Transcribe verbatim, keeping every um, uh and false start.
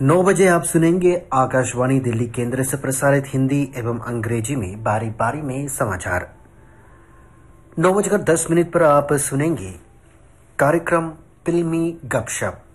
नौ बजे आप सुनेंगे आकाशवाणी दिल्ली केंद्र से प्रसारित हिंदी एवं अंग्रेजी में बारी बारी में समाचार। नौ बजकर दस मिनट पर आप सुनेंगे कार्यक्रम फिल्मी गपशप।